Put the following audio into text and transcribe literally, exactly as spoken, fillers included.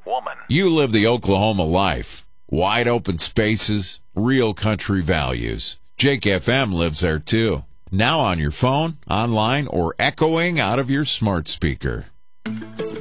woman. You live the Oklahoma life. Wide open spaces, real country values. Jake F M lives there too. Now on your phone, online, or echoing out of your smart speaker.